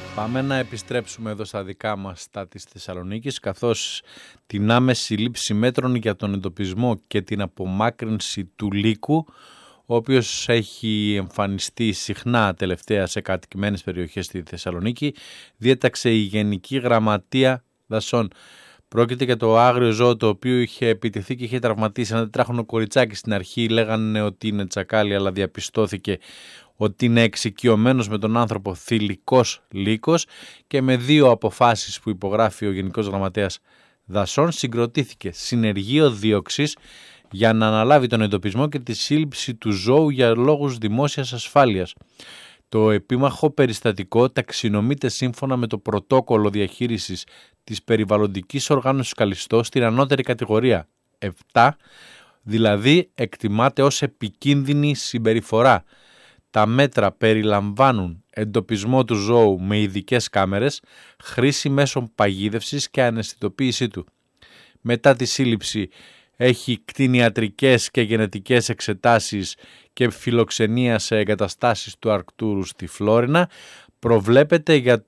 Πάμε να επιστρέψουμε εδώ στα δικά μας στα της Θεσσαλονίκης, καθώς την άμεση λήψη μέτρων για τον εντοπισμό και την απομάκρυνση του λύκου, ο οποίος έχει εμφανιστεί συχνά τελευταία σε κατοικημένες περιοχές στη Θεσσαλονίκη, διέταξε η Γενική Γραμματεία Δασών. Πρόκειται για το άγριο ζώο το οποίο είχε επιτεθεί και είχε τραυματίσει ένα τετράχρονο κοριτσάκι. Στην αρχή λέγανε ότι είναι τσακάλι, αλλά διαπιστώθηκε ότι είναι εξοικειωμένος με τον άνθρωπο θηλυκός λύκος, και με 2 αποφάσεις που υπογράφει ο Γενικός Γραμματέας Δασών συγκροτήθηκε συνεργείο δίωξης για να αναλάβει τον εντοπισμό και τη σύλληψη του ζώου για λόγους δημόσιας ασφάλειας. Το επίμαχο περιστατικό ταξινομείται σύμφωνα με το πρωτόκολλο διαχείρισης της περιβαλλοντικής οργάνωσης Καλιστό στην ανώτερη κατηγορία 7, δηλαδή εκτιμάται ως επικίνδυνη συμπεριφορά. Τα μέτρα περιλαμβάνουν εντοπισμό του ζώου με ειδικές κάμερες, χρήση μέσων παγίδευσης και αναισθητοποίησή του. Μετά τη σύλληψη έχει κτηνιατρικές και γενετικές εξετάσεις και φιλοξενία σε εγκαταστάσεις του Αρκτούρου στη Φλόρινα. Προβλέπεται για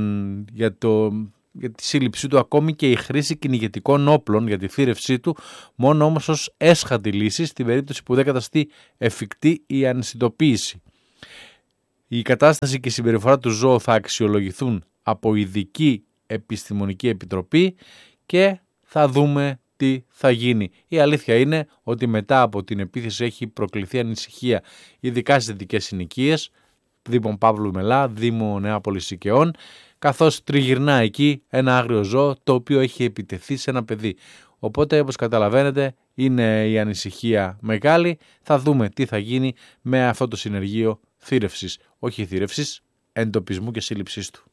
τη σύλληψή του ακόμη και η χρήση κυνηγετικών όπλων για τη θύρευσή του, μόνο όμως ως έσχατη λύση στην περίπτωση που δεν καταστεί εφικτή η αναισθητοποίηση. Η κατάσταση και η συμπεριφορά του ζώου θα αξιολογηθούν από ειδική επιστημονική επιτροπή και θα δούμε τι θα γίνει. Η αλήθεια είναι ότι μετά από την επίθεση έχει προκληθεί ανησυχία, ειδικά στις δυτικές συνοικίες, Δήμο Παύλου Μελά, Δήμο Νεάπολης Σικαιών, καθώς τριγυρνά εκεί ένα άγριο ζώο το οποίο έχει επιτεθεί σε ένα παιδί. Οπότε, όπως καταλαβαίνετε, είναι η ανησυχία μεγάλη. Θα δούμε τι θα γίνει με αυτό το συνεργείο θύρευσης, όχι θύρευσης, εντοπισμού και σύλληψής του.